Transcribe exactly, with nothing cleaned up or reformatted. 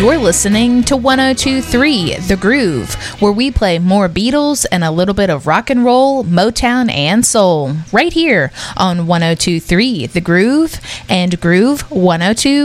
You're listening to one oh two point three The Groove, where we play more Beatles and a little bit of rock and roll, Motown, and soul, right here on one oh two point three The Groove and Groove one oh two